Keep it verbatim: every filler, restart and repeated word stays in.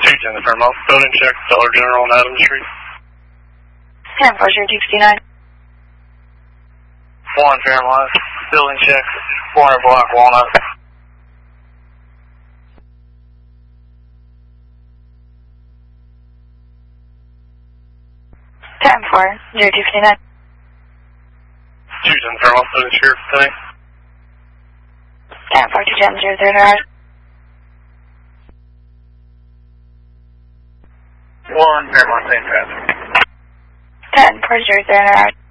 two ten Fairmont, building check, Dollar General on Adams Street. ten four zero two five nine. one Fairmont, building check, four hundred block Walnut. ten four zero two five nine. two ten Fairmont, building sheriff today. ten four two ten zero zero nine. one Fairmont, Saint Patrick. ten four zero zero nine.